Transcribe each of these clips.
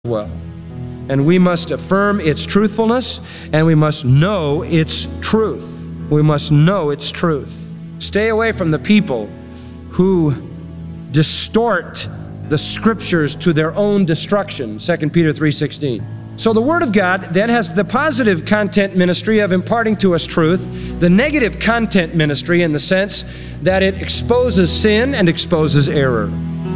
well. And we must affirm its truthfulness, and we must know its truth. We must know its truth. Stay away from the people who distort the Scriptures to their own destruction, 2 Peter 3:16. So the Word of God then has the positive content ministry of imparting to us truth, the negative content ministry in the sense that it exposes sin and exposes error.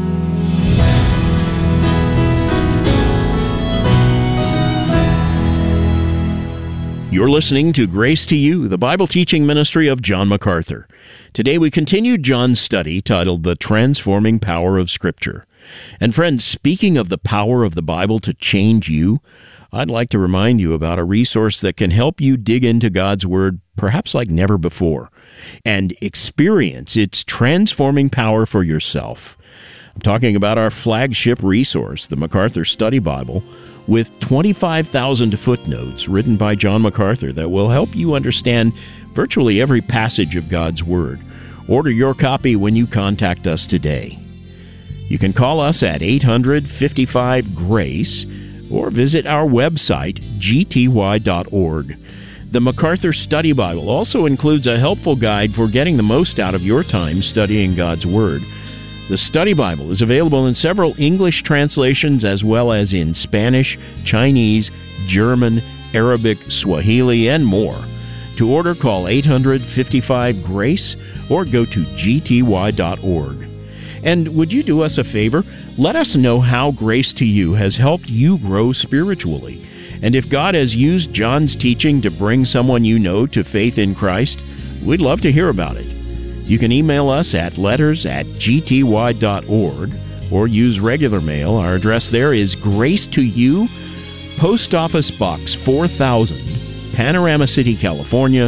You're listening to Grace to You, the Bible teaching ministry of John MacArthur. Today we continue John's study titled The Transforming Power of Scripture. And friends, speaking of the power of the Bible to change you, I'd like to remind you about a resource that can help you dig into God's Word perhaps like never before and experience its transforming power for yourself. I'm talking about our flagship resource, the MacArthur Study Bible, with 25,000 footnotes written by John MacArthur that will help you understand virtually every passage of God's Word. Order your copy when you contact us today. You can call us at 800-55-GRACE or visit our website, gty.org. The MacArthur Study Bible also includes a helpful guide for getting the most out of your time studying God's Word. The Study Bible is available in several English translations as well as in Spanish, Chinese, German, Arabic, Swahili, and more. To order, call 800-55-GRACE or go to gty.org. And would you do us a favor? Let us know how Grace to You has helped you grow spiritually. And if God has used John's teaching to bring someone you know to faith in Christ, we'd love to hear about it. You can email us at letters@gty.org or use regular mail. Our address there is Grace to You, Post Office Box 4000, Panorama City, California,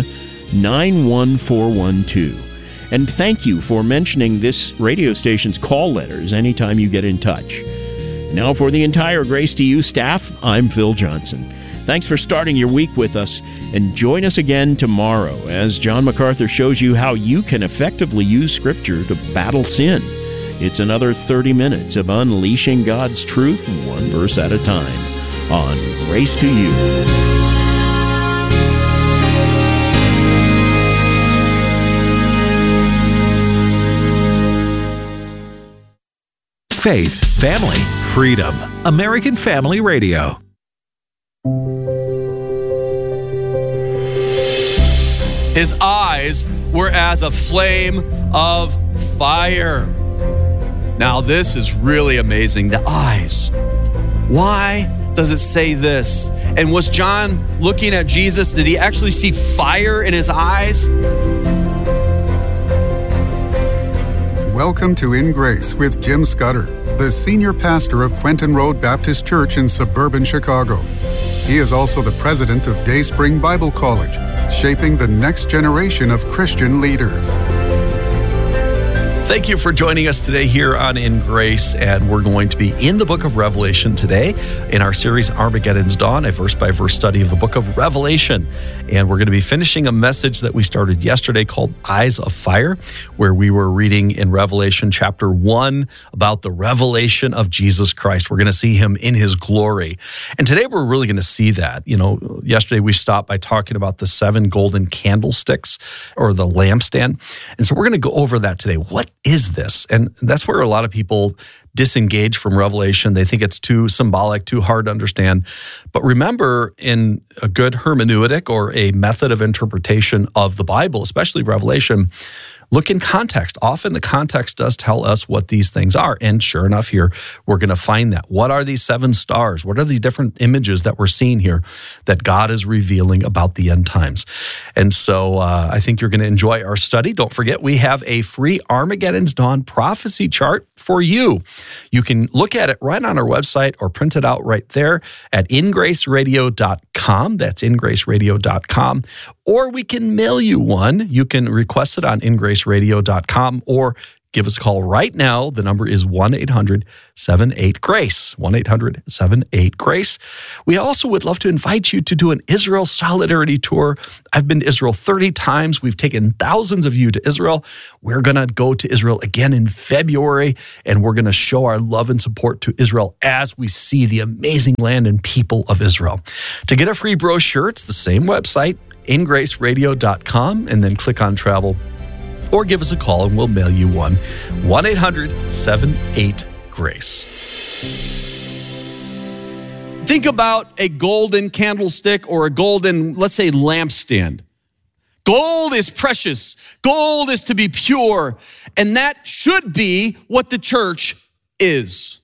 91412. And thank you for mentioning this radio station's call letters anytime you get in touch. Now for the entire Grace to You staff, I'm Phil Johnson. Thanks for starting your week with us, and join us again tomorrow as John MacArthur shows you how you can effectively use Scripture to battle sin. It's another 30 minutes of unleashing God's truth one verse at a time on Grace to You. Faith, family, freedom. American Family Radio. His eyes were as a flame of fire. Now, this is really amazing. The eyes. Why does it say this? And was John looking at Jesus? Did he actually see fire in his eyes? Welcome to In Grace with Jim Scudder, the senior pastor of Quentin Road Baptist Church in suburban Chicago. He is also the president of Dayspring Bible College, shaping the next generation of Christian leaders. Thank you for joining us today here on In Grace, and we're going to be in the book of Revelation today in our series Armageddon's Dawn, a verse-by-verse study of the book of Revelation. And we're going to be finishing a message that we started yesterday called Eyes of Fire, where we were reading in Revelation chapter 1 about the revelation of Jesus Christ. We're going to see him in his glory. And today we're really going to see that. You know, yesterday we stopped by talking about the 7 golden candlesticks or the lampstand. And so we're going to go over that today. What is this? And that's where a lot of people disengage from Revelation. They think it's too symbolic, too hard to understand. But remember, in a good hermeneutic or a method of interpretation of the Bible, especially Revelation, look in context. Often the context does tell us what these things are. And sure enough, here we're going to find that. What are these 7 stars? What are the different images that we're seeing here that God is revealing about the end times? And so I think you're going to enjoy our study. Don't forget, we have a free Armageddon's Dawn prophecy chart for you. You can look at it right on our website or print it out right there at ingraceradio.com. That's ingraceradio.com. Or we can mail you one. You can request it on ingraceradio.com or give us a call right now. The number is 1-800-78-GRACE, 1-800-78-GRACE. We also would love to invite you to do an Israel Solidarity Tour. I've been to Israel 30 times. We've taken thousands of you to Israel. We're going to go to Israel again in February, and we're going to show our love and support to Israel as we see the amazing land and people of Israel. To get a free brochure, it's the same website, ingraceradio.com, and then click on travel, or give us a call and we'll mail you one. 1-800-78-GRACE. Think about a golden candlestick or a golden, let's say, lampstand. Gold is precious. Gold is to be pure. And that should be what the church is.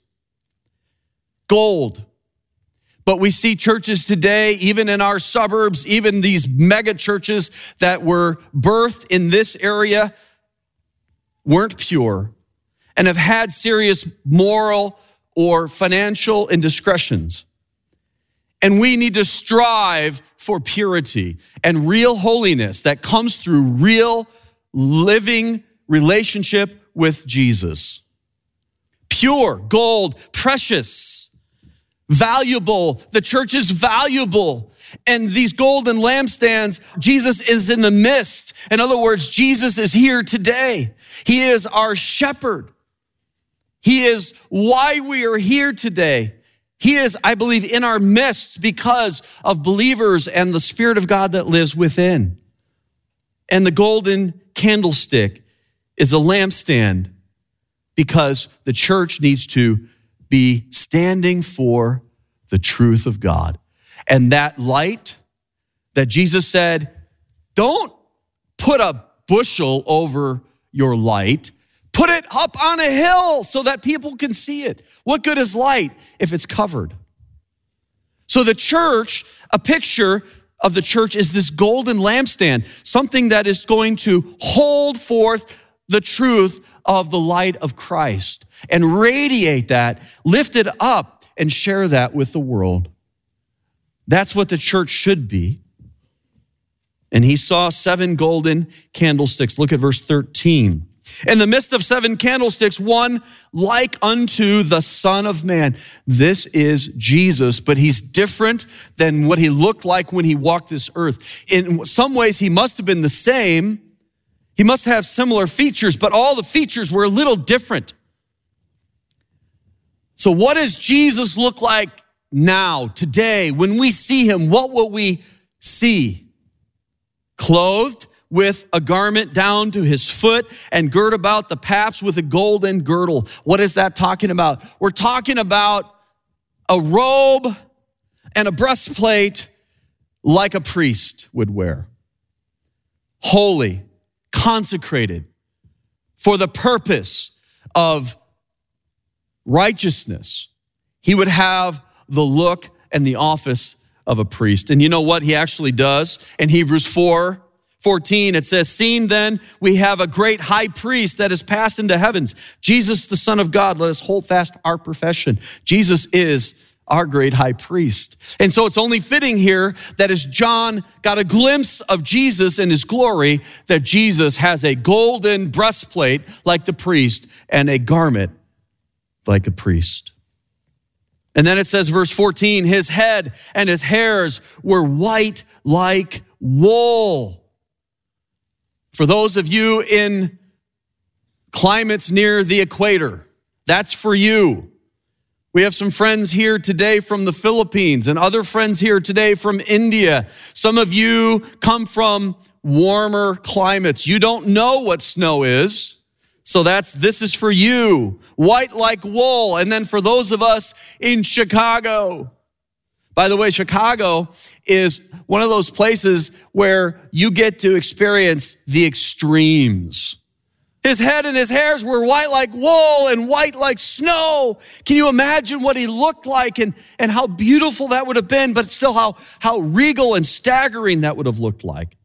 Gold. But we see churches today, even in our suburbs, even these mega churches that were birthed in this area, weren't pure and have had serious moral or financial indiscretions. And we need to strive for purity and real holiness that comes through real living relationship with Jesus. Pure, gold, precious, valuable. The church is valuable. And these golden lampstands, Jesus is in the midst. In other words, Jesus is here today. He is our shepherd. He is why we are here today. He is, I believe, in our midst because of believers and the Spirit of God that lives within. And the golden candlestick is a lampstand because the church needs to be standing for the truth of God. And that light that Jesus said, don't put a bushel over your light. Put it up on a hill so that people can see it. What good is light if it's covered? So the church, a picture of the church is this golden lampstand, something that is going to hold forth the truth of the light of Christ and radiate that, lift it up, and share that with the world. That's what the church should be. And he saw 7 golden candlesticks. Look at verse 13. In the midst of 7 candlesticks, one like unto the Son of Man. This is Jesus, but he's different than what he looked like when he walked this earth. In some ways, he must have been the same. He must have similar features, but all the features were a little different. So what does Jesus look like now, today? When we see him, what will we see? Clothed with a garment down to his foot and girt about the paps with a golden girdle. What is that talking about? We're talking about a robe and a breastplate like a priest would wear. Holy, consecrated for the purpose of righteousness. He would have the look and the office of a priest. And you know what he actually does? In Hebrews 4:14, it says, seeing then we have a great high priest that has passed into heavens, Jesus, the Son of God, let us hold fast our profession. Jesus is our great high priest. And so it's only fitting here that as John got a glimpse of Jesus in his glory, that Jesus has a golden breastplate like the priest and a garment like a priest. And then it says, verse 14, his head and his hairs were white like wool. For those of you in climates near the equator, that's for you. We have some friends here today from the Philippines and other friends here today from India. Some of you come from warmer climates. You don't know what snow is. So this is for you, white like wool. And then for those of us in Chicago, by the way, Chicago is one of those places where you get to experience the extremes. His head and his hairs were white like wool and white like snow. Can you imagine what he looked like and how beautiful that would have been, but still how regal and staggering that would have looked like?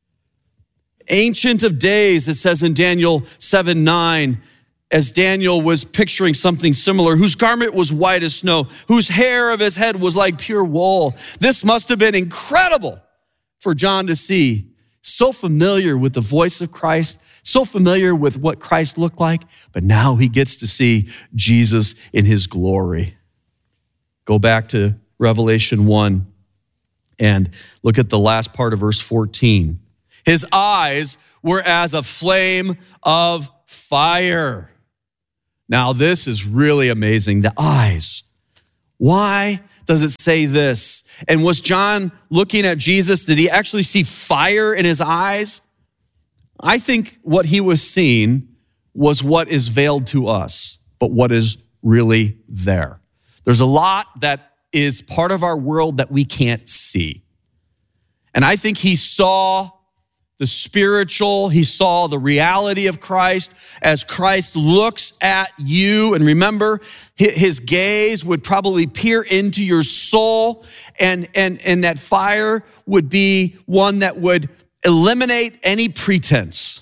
Ancient of Days, it says in Daniel 7:9, as Daniel was picturing something similar, whose garment was white as snow, whose hair of his head was like pure wool. This must have been incredible for John to see so familiar with the voice of Christ, so familiar with what Christ looked like, but now he gets to see Jesus in his glory. Go back to Revelation 1 and look at the last part of verse 14. His eyes were as a flame of fire. Now, this is really amazing. The eyes. Why does it say this? And was John looking at Jesus? Did he actually see fire in his eyes? I think what he was seeing was what is veiled to us, but what is really there. There's a lot that is part of our world that we can't see. And I think he saw the spiritual, he saw the reality of Christ as Christ looks at you. And remember, his gaze would probably peer into your soul, and that fire would be one that would eliminate any pretense.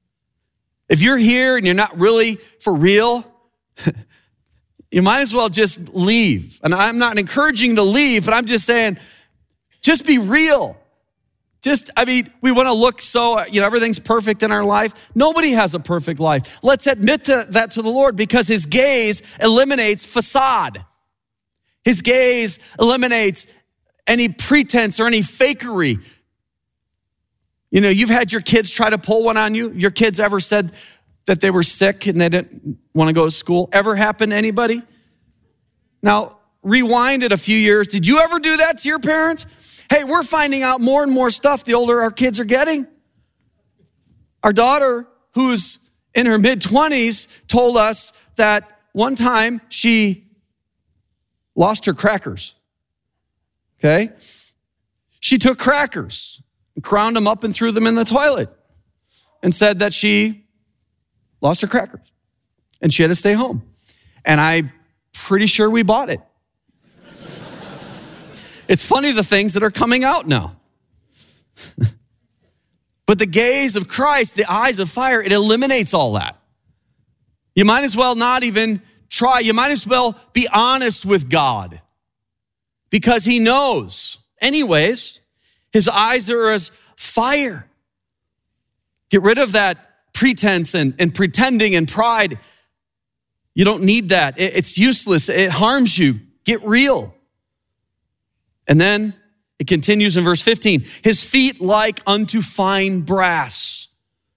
If you're here and you're not really for real, you might as well just leave. And I'm not encouraging you to leave, but I'm just saying, just be real. We want to look so, everything's perfect in our life. Nobody has a perfect life. Let's admit that to the Lord, because his gaze eliminates facade. His gaze eliminates any pretense or any fakery. You've had your kids try to pull one on you. Your kids ever said that they were sick and they didn't want to go to school? Ever happened to anybody? Now, rewind it a few years. Did you ever do that to your parents? Hey, we're finding out more and more stuff the older our kids are getting. Our daughter, who's in her mid-20s, told us that one time she lost her crackers. Okay? She took crackers, ground them up and threw them in the toilet, and said that she lost her crackers and she had to stay home. And I'm pretty sure we bought it. It's funny the things that are coming out now. But the gaze of Christ, the eyes of fire, it eliminates all that. You might as well not even try. You might as well be honest with God, because he knows. Anyways, his eyes are as fire. Get rid of that pretense and pretending and pride. You don't need that. It's useless. It harms you. Get real. And then it continues in verse 15. His feet like unto fine brass,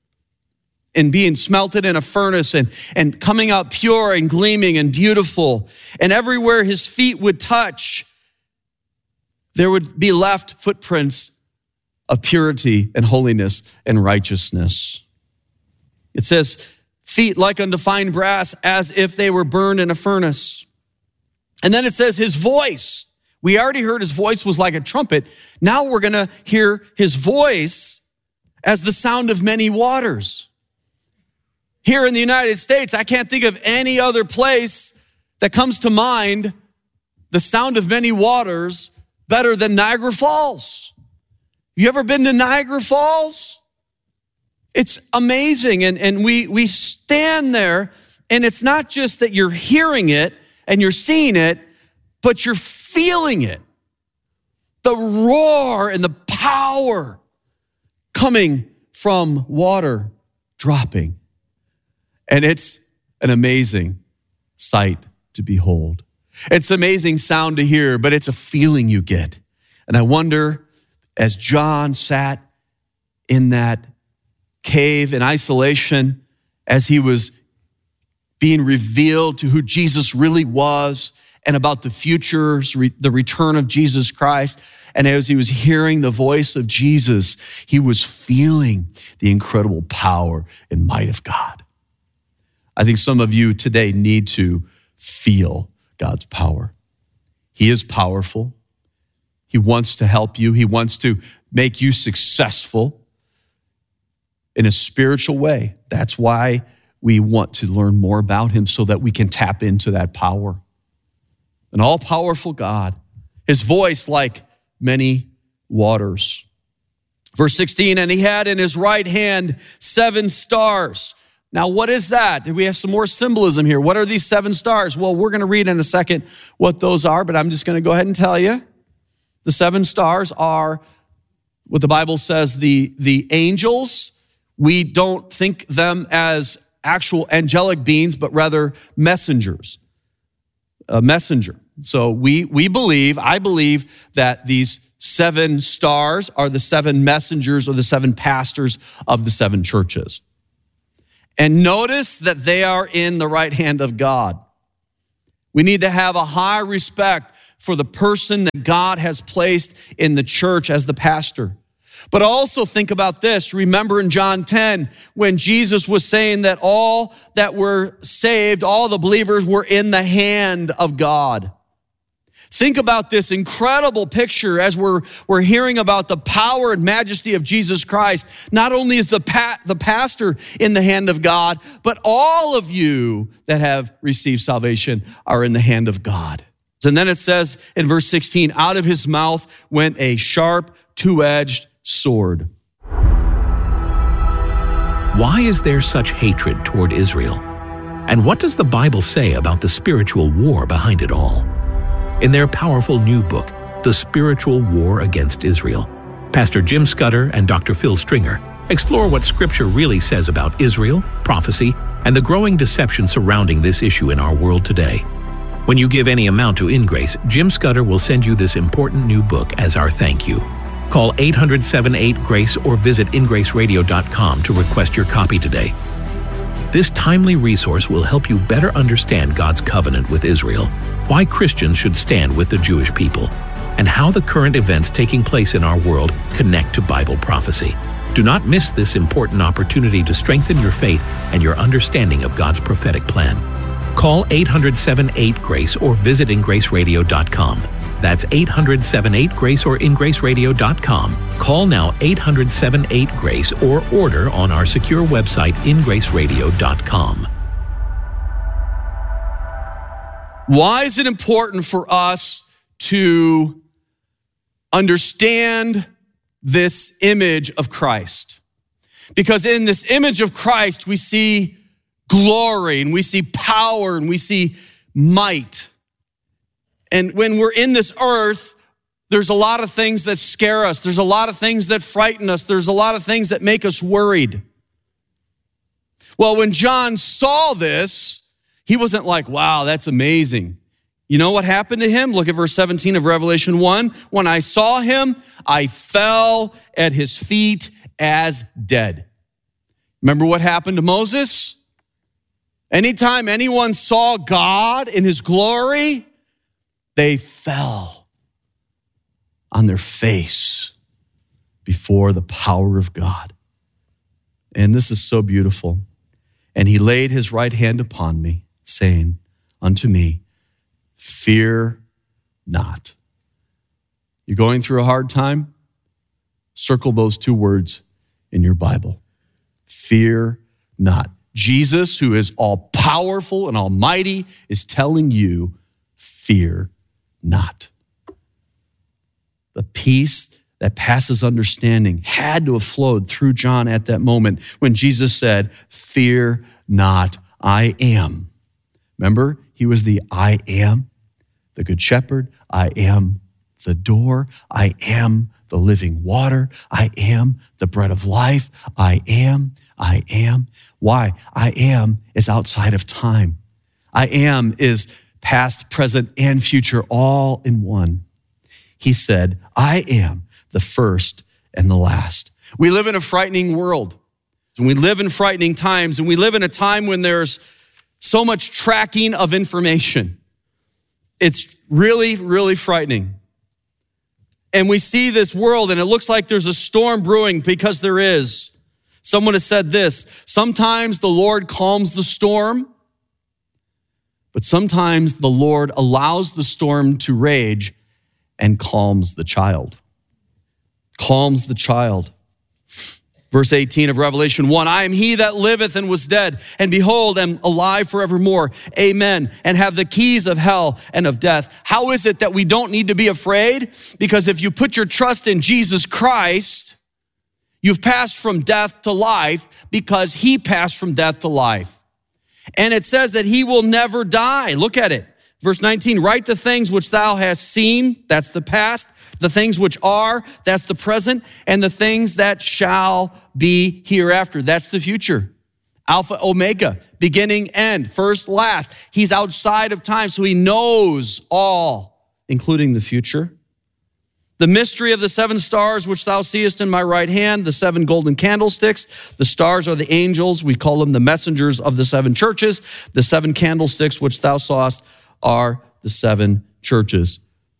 and being smelted in a furnace, and coming out pure and gleaming and beautiful. And everywhere his feet would touch, there would be left footprints of purity and holiness and righteousness. It says, feet like unto fine brass, as if they were burned in a furnace. And then it says his voice. We already heard his voice was like a trumpet. Now we're going to hear his voice as the sound of many waters. Here in the United States, I can't think of any other place that comes to mind the sound of many waters better than Niagara Falls. You ever been to Niagara Falls? It's amazing. And we stand there, and it's not just that you're hearing it and you're seeing it, but you're feeling it. The roar and the power coming from water dropping. And it's an amazing sight to behold. It's an amazing sound to hear, but it's a feeling you get. And I wonder, as John sat in that cave in isolation, as he was being revealed to who Jesus really was, and about the futures, the return of Jesus Christ. And as he was hearing the voice of Jesus, he was feeling the incredible power and might of God. I think some of you today need to feel God's power. He is powerful. He wants to help you. He wants to make you successful in a spiritual way. That's why we want to learn more about him, so that we can tap into that power. An all-powerful God, his voice like many waters. Verse 16, and he had in his right hand 7 stars. Now, what is that? We have some more symbolism here. What are these 7 stars? Well, we're going to read in a second what those are, but I'm just going to go ahead and tell you. The 7 stars are what the Bible says, the angels, we don't think them as actual angelic beings, but rather messengers. A messenger. So I believe that these 7 stars are the 7 messengers or the 7 pastors of the 7 churches. And notice that they are in the right hand of God. We need to have a high respect for the person that God has placed in the church as the pastor. But also think about this. Remember in John 10, when Jesus was saying that all that were saved, all the believers were in the hand of God. Think about this incredible picture as we're hearing about the power and majesty of Jesus Christ. Not only is the pastor in the hand of God, but all of you that have received salvation are in the hand of God. And then it says in verse 16, out of his mouth went a sharp, two-edged sword. Why is there such hatred toward Israel? And what does the Bible say about the spiritual war behind it all? In their powerful new book, The Spiritual War Against Israel, Pastor Jim Scudder and Dr. Phil Stringer explore what Scripture really says about Israel, prophecy, and the growing deception surrounding this issue in our world today. When you give any amount to InGrace, Jim Scudder will send you this important new book as our thank you. Call 800-78-GRACE or visit ingraceradio.com to request your copy today. This timely resource will help you better understand God's covenant with Israel, why Christians should stand with the Jewish people, and how the current events taking place in our world connect to Bible prophecy. Do not miss this important opportunity to strengthen your faith and your understanding of God's prophetic plan. Call 800-78-GRACE or visit ingraceradio.com. That's 800-78-GRACE or ingraceradio.com. Call now 800-78-GRACE or order on our secure website ingraceradio.com. Why is it important for us to understand this image of Christ? Because in this image of Christ, we see glory and we see power and we see might. And when we're in this earth, there's a lot of things that scare us. There's a lot of things that frighten us. There's a lot of things that make us worried. Well, when John saw this, he wasn't like, wow, that's amazing. You know what happened to him? Look at verse 17 of Revelation 1. When I saw him, I fell at his feet as dead. Remember what happened to Moses? Anytime anyone saw God in his glory, they fell on their face before the power of God. And this is so beautiful. And he laid his right hand upon me, saying unto me, fear not. You're going through a hard time? Circle those 2 words in your Bible. Fear not. Jesus, who is all powerful and almighty, is telling you, fear not. The peace that passes understanding had to have flowed through John at that moment when Jesus said, fear not, I am. Remember, he was the I am, the good shepherd. I am the door. I am the living water. I am the bread of life. I am. Why? I am is outside of time. I am is past, present, and future, all in one. He said, I am the first and the last. We live in a frightening world. And we live in frightening times, and we live in a time when there's so much tracking of information. It's really, really frightening. And we see this world, and it looks like there's a storm brewing, because there is. Someone has said this, sometimes the Lord calms the storm, but sometimes the Lord allows the storm to rage and calms the child. Calms the child. Verse 18 of Revelation 1, I am he that liveth and was dead, and behold, am alive forevermore. Amen. And have the keys of hell and of death. How is it that we don't need to be afraid? Because if you put your trust in Jesus Christ, you've passed from death to life, because he passed from death to life. And it says that he will never die. Look at it. Verse 19, write the things which thou hast seen, that's the past, the things which are, that's the present, and the things that shall be hereafter, that's the future. Alpha, Omega, beginning, end, first, last. He's outside of time, so he knows all, including the future. The mystery of the 7 stars which thou seest in my right hand, the 7 golden candlesticks. The stars are the angels. We call them the messengers of the 7 churches. The 7 candlesticks which thou sawest are the 7 churches.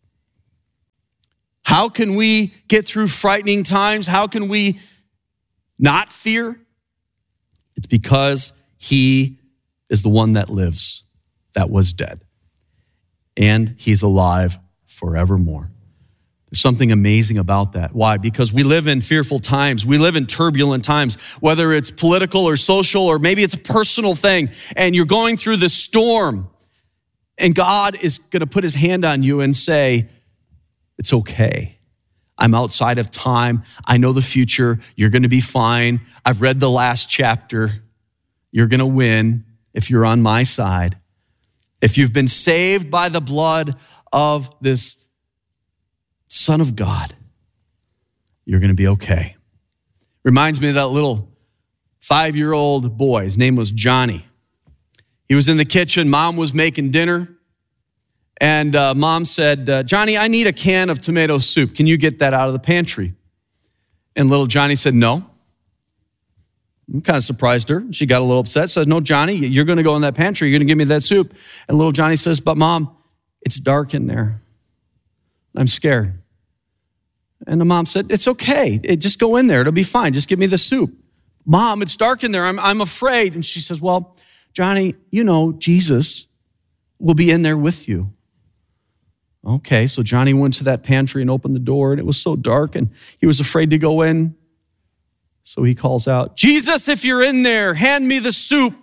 How can we get through frightening times? How can we not fear? It's because he is the one that lives, that was dead. And he's alive forevermore. There's something amazing about that. Why? Because we live in fearful times. We live in turbulent times, whether it's political or social, or maybe it's a personal thing, and you're going through the storm, and God is going to put his hand on you and say, it's okay. I'm outside of time. I know the future. You're going to be fine. I've read the last chapter. You're going to win if you're on my side. If you've been saved by the blood of this Son of God, you're going to be okay. Reminds me of that little 5-year-old boy. His name was Johnny. He was in the kitchen. Mom was making dinner. And Mom said, Johnny, I need a can of tomato soup. Can you get that out of the pantry? And little Johnny said, no. I'm kind of surprised her. She got a little upset. Said, no, Johnny, you're going to go in that pantry. You're going to give me that soup. And little Johnny says, but Mom, it's dark in there. I'm scared. And the mom said, it's okay. Just go in there. It'll be fine. Just give me the soup. Mom, it's dark in there. I'm afraid. And she says, well, Johnny, you know, Jesus will be in there with you. Okay, so Johnny went to that pantry and opened the door, and it was so dark, and he was afraid to go in. So he calls out, Jesus, if you're in there, hand me the soup.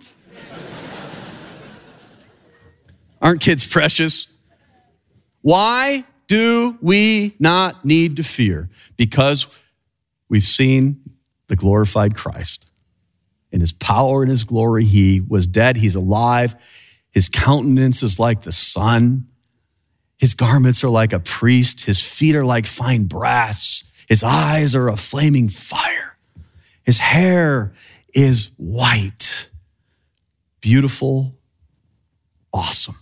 Aren't kids precious? Why do we not need to fear? Because we've seen the glorified Christ. In his power and his glory, he was dead, he's alive. His countenance is like the sun. His garments are like a priest. His feet are like fine brass. His eyes are a flaming fire. His hair is white. Beautiful, awesome.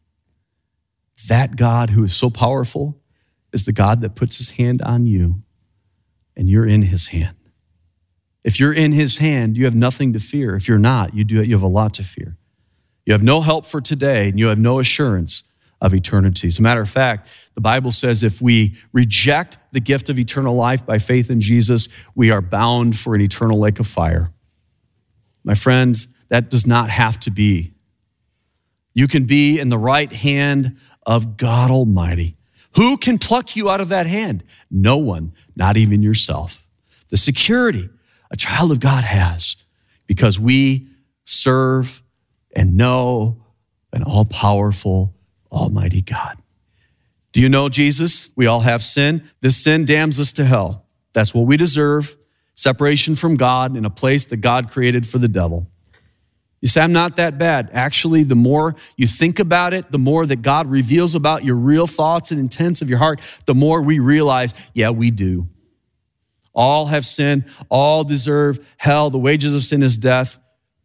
That God who is so powerful is the God that puts his hand on you, and you're in his hand. If you're in his hand, you have nothing to fear. If you're not, you have a lot to fear. You have no help for today, and you have no assurance of eternity. As a matter of fact, the Bible says if we reject the gift of eternal life by faith in Jesus, we are bound for an eternal lake of fire. My friends, that does not have to be. You can be in the right hand of God Almighty. Who can pluck you out of that hand? No one, not even yourself. The security a child of God has because we serve and know an all-powerful, almighty God. Do you know Jesus? We all have sin. This sin damns us to hell. That's what we deserve, separation from God in a place that God created for the devil. You say, I'm not that bad. Actually, the more you think about it, the more that God reveals about your real thoughts and intents of your heart, the more we realize, yeah, we do. All have sinned, all deserve hell. The wages of sin is death.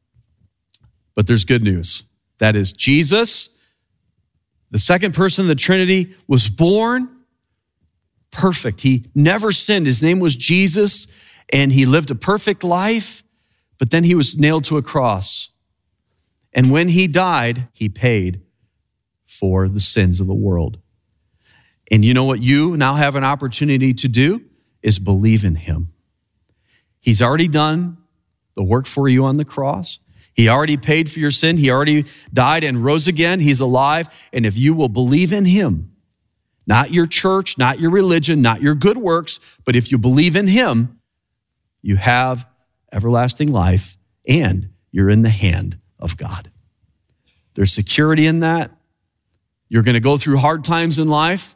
But there's good news. That is, Jesus, the second person of the Trinity, was born perfect. He never sinned. His name was Jesus, and he lived a perfect life, but then he was nailed to a cross. And when he died, he paid for the sins of the world. And you know what you now have an opportunity to do is believe in him. He's already done the work for you on the cross. He already paid for your sin. He already died and rose again. He's alive. And if you will believe in him, not your church, not your religion, not your good works, but if you believe in him, you have everlasting life and you're in the hand of God. There's security in that. You're going to go through hard times in life.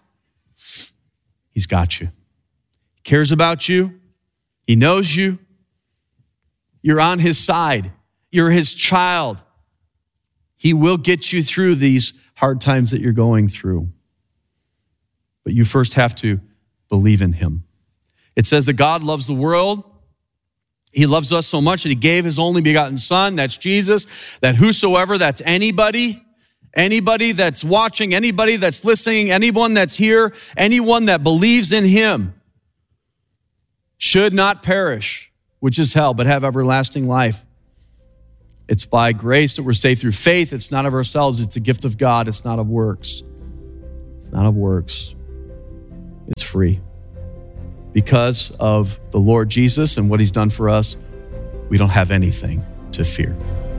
He's got you. He cares about you. He knows you. You're on his side. You're his child. He will get you through these hard times that you're going through. But you first have to believe in him. It says that God loves the world. He loves us so much that he gave his only begotten son, that's Jesus, that whosoever, that's anybody that's watching, anybody that's listening, anyone that's here, anyone that believes in him should not perish, which is hell, but have everlasting life. It's by grace that we're saved through faith. It's not of ourselves. It's a gift of God. It's not of works. It's not of works. It's free. Because of the Lord Jesus and what he's done for us, we don't have anything to fear.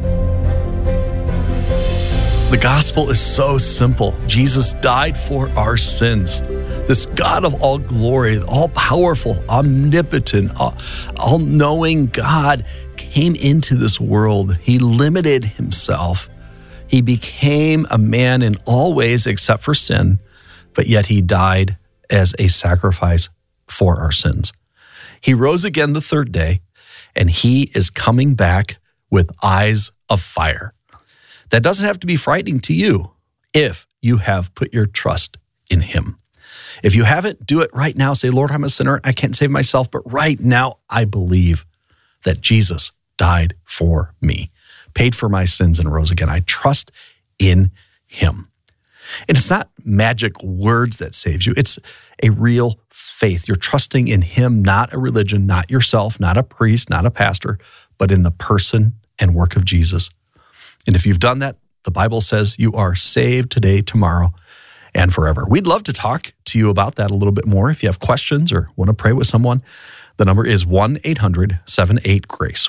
The gospel is so simple. Jesus died for our sins. This God of all glory, all-powerful, omnipotent, all-knowing God came into this world. He limited himself. He became a man in all ways except for sin, but yet he died as a sacrifice for our sins. He rose again the third day, and he is coming back with eyes of fire. That doesn't have to be frightening to you if you have put your trust in him. If you haven't, do it right now. Say, Lord, I'm a sinner. I can't save myself, but right now I believe that Jesus died for me, paid for my sins, and rose again. I trust in him. And it's not magic words that saves you. It's a real faith. You're trusting in him, not a religion, not yourself, not a priest, not a pastor, but in the person and work of Jesus. And if you've done that, the Bible says you are saved today, tomorrow, and forever. We'd love to talk to you about that a little bit more. If you have questions or want to pray with someone, the number is 1-800-78-GRACE,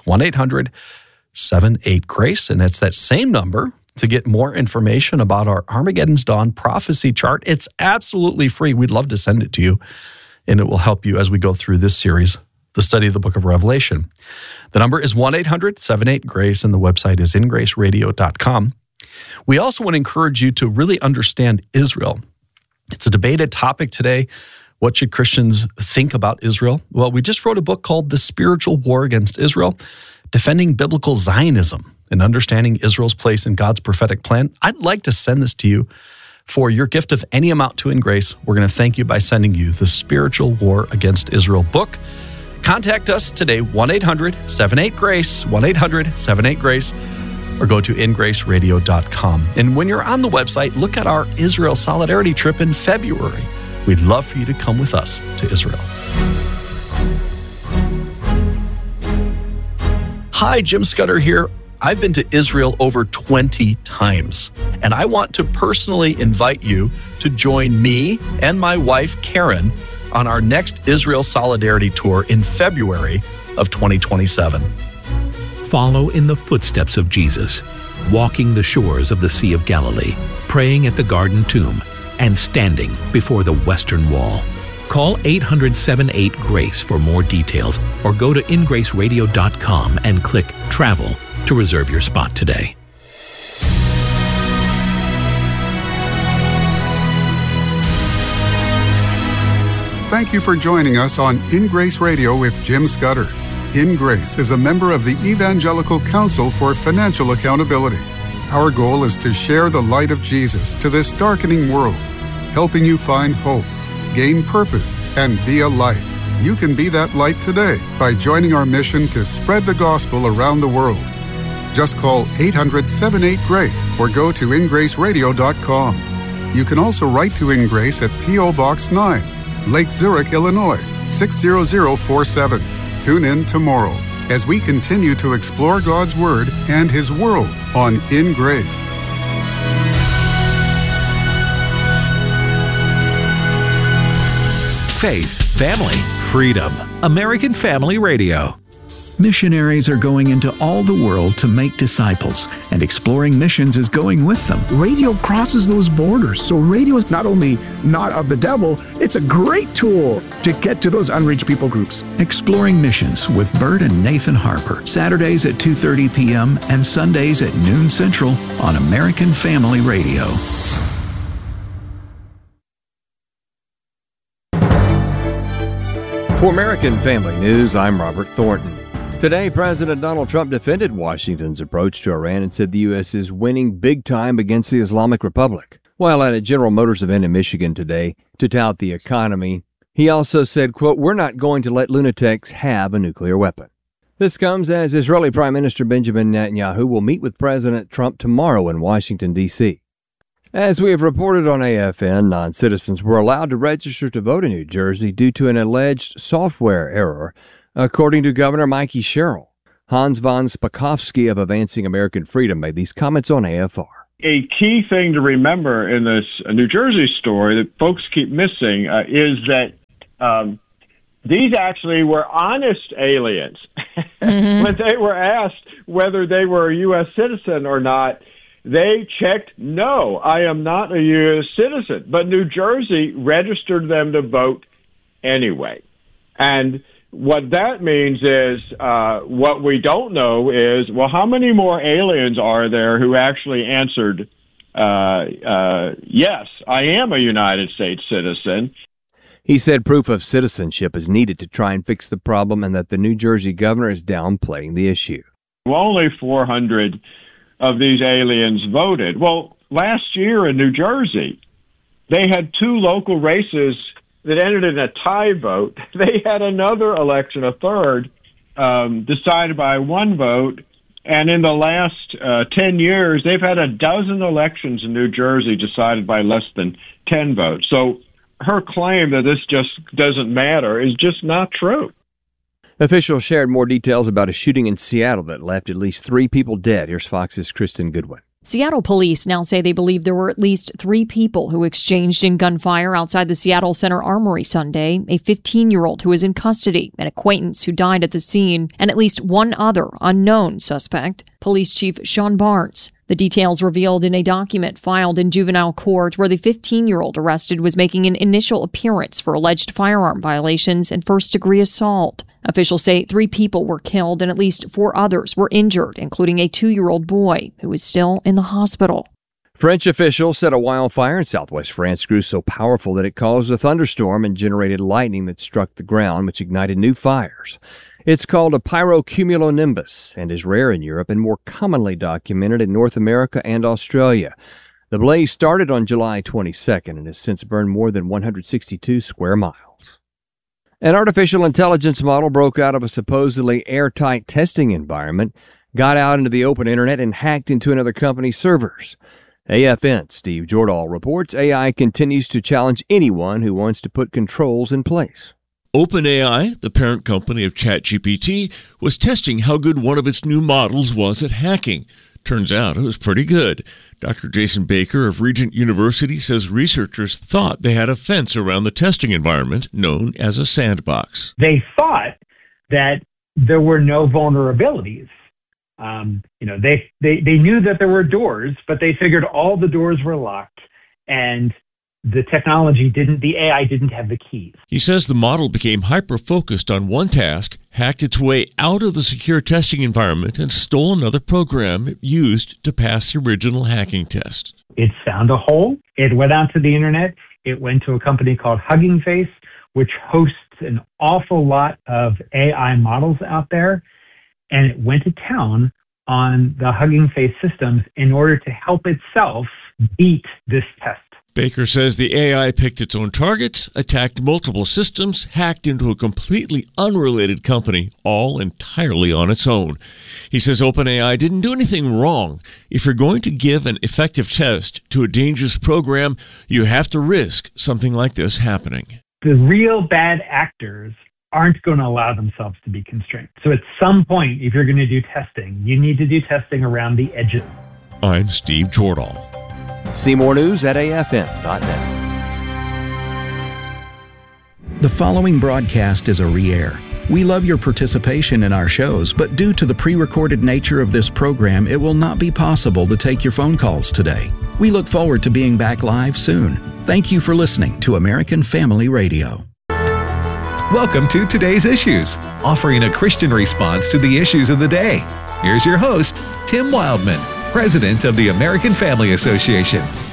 1-800-78-GRACE, and it's that same number to get more information about our Armageddon's Dawn prophecy chart. It's absolutely free. We'd love to send it to you, and it will help you as we go through this series, the study of the book of Revelation. The number is 1-800-78-GRACE, and the website is ingraceradio.com. We also want to encourage you to really understand Israel. It's a debated topic today. What should Christians think about Israel? Well, we just wrote a book called The Spiritual War Against Israel, Defending Biblical Zionism and Understanding Israel's Place in God's Prophetic Plan. I'd like to send this to you for your gift of any amount to In Grace. We're going to thank you by sending you The Spiritual War Against Israel book. Contact us today, 1-800-78-GRACE, 1-800-78-GRACE, or go to ingraceradio.com. And when you're on the website, look at our Israel Solidarity trip in February. We'd love for you to come with us to Israel. Hi, Jim Scudder here. I've been to Israel over 20 times, and I want to personally invite you to join me and my wife, Karen, on our next Israel Solidarity tour in February of 2027. Follow in the footsteps of Jesus, walking the shores of the Sea of Galilee, praying at the Garden Tomb, and standing before the Western Wall. Call 800-78-GRACE for more details, or go to ingraceradio.com and click Travel to reserve your spot today. Thank you for joining us on In Grace Radio with Jim Scudder. In Grace is a member of the Evangelical Council for Financial Accountability. Our goal is to share the light of Jesus to this darkening world, helping you find hope, gain purpose, and be a light. You can be that light today by joining our mission to spread the gospel around the world. Just call 800-78-GRACE or go to ingraceradio.com. You can also write to In Grace at P.O. Box 9, Lake Zurich, Illinois, 60047. Tune in tomorrow as we continue to explore God's Word and His world on In Grace. Faith, family, freedom. American Family Radio. Missionaries are going into all the world to make disciples, and Exploring Missions is going with them. Radio crosses those borders, so radio is not only not of the devil, it's a great tool to get to those unreached people groups. Exploring Missions with Bert and Nathan Harper, Saturdays at 2:30 p.m. and Sundays at noon Central on American Family Radio. For American Family News, I'm Robert Thornton. Today, President Donald Trump defended Washington's approach to Iran and said the U.S. is winning big time against the Islamic Republic. While at a General Motors event in Michigan today to tout the economy, he also said, quote, "We're not going to let lunatics have a nuclear weapon." This comes as Israeli Prime Minister Benjamin Netanyahu will meet with President Trump tomorrow in Washington, D.C. As we have reported on AFN, non-citizens were allowed to register to vote in New Jersey due to an alleged software error, according to Governor Mikey Sherrill. Hans von Spakovsky of Advancing American Freedom made these comments on AFR. A key thing to remember in this New Jersey story that folks keep missing is that these actually were honest aliens. When they were asked whether they were a U.S. citizen or not, they checked, no, I am not a U.S. citizen. But New Jersey registered them to vote anyway. And what that means is, what we don't know is, well, how many more aliens are there who actually answered, yes, I am a United States citizen? He said proof of citizenship is needed to try and fix the problem and that the New Jersey governor is downplaying the issue. Well, only 400 of these aliens voted. Well, last year in New Jersey, they had 2 local races that ended in a tie vote. They had another election, a third, decided by 1 vote. And in the last 10 years, they've had a dozen elections in New Jersey decided by less than 10 votes. So her claim that this just doesn't matter is just not true. Officials shared more details about a shooting in Seattle that left at least 3 people dead. Here's Fox's Kristen Goodwin. Seattle police now say they believe there were at least 3 people who exchanged in gunfire outside the Seattle Center Armory Sunday, a 15-year-old who is in custody, an acquaintance who died at the scene, and at least 1 other unknown suspect. Police Chief Sean Barnes. The details revealed in a document filed in juvenile court where the 15-year-old arrested was making an initial appearance for alleged firearm violations and first-degree assault. Officials say 3 people were killed and at least 4 others were injured, including a 2-year-old boy who is still in the hospital. French officials said a wildfire in southwest France grew so powerful that it caused a thunderstorm and generated lightning that struck the ground, which ignited new fires. It's called a pyrocumulonimbus and is rare in Europe and more commonly documented in North America and Australia. The blaze started on July 22nd and has since burned more than 162 square miles. An artificial intelligence model broke out of a supposedly airtight testing environment, got out into the open internet, and hacked into another company's servers. AFN's Steve Jordahl reports AI continues to challenge anyone who wants to put controls in place. OpenAI, the parent company of ChatGPT, was testing how good one of its new models was at hacking. Turns out it was pretty good. Dr. Jason Baker of Regent University says researchers thought they had a fence around the testing environment known as a sandbox. They thought that there were no vulnerabilities. They knew that there were doors, but they figured all the doors were locked and the AI didn't have the keys. He says the model became hyper-focused on one task, hacked its way out of the secure testing environment, and stole another program it used to pass the original hacking test. It found a hole. It went out to the internet. It went to a company called Hugging Face, which hosts an awful lot of AI models out there. And it went to town on the Hugging Face systems in order to help itself beat this test. Baker says the AI picked its own targets, attacked multiple systems, hacked into a completely unrelated company, all entirely on its own. He says OpenAI didn't do anything wrong. If you're going to give an effective test to a dangerous program, you have to risk something like this happening. The real bad actors aren't going to allow themselves to be constrained. So at some point, if you're going to do testing, you need to do testing around the edges. I'm Steve Jordahl. See more news at afn.net. The following broadcast is a re-air. We love your participation in our shows, but due to the pre-recorded nature of this program, it will not be possible to take your phone calls today. We look forward to being back live soon. Thank you for listening to American Family Radio. Welcome to Today's Issues, offering a Christian response to the issues of the day. Here's your host, Tim Wildman, President of the American Family Association.